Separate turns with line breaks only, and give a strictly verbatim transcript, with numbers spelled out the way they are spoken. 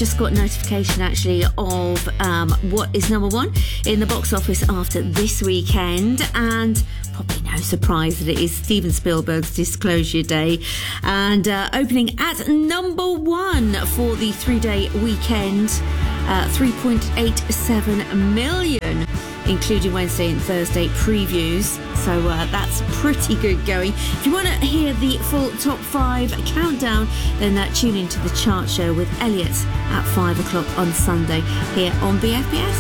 just got notification actually of um, what is number one in the box office after this weekend, and probably no surprise that it is Steven Spielberg's Disclosure Day, and uh, opening at number one for the three-day weekend, uh, three point eight seven million, including Wednesday and Thursday previews. So uh, that's pretty good going. If you want to hear the full top five countdown, then uh, tune into the chart show with Elliot at five o'clock on Sunday here on B F B S.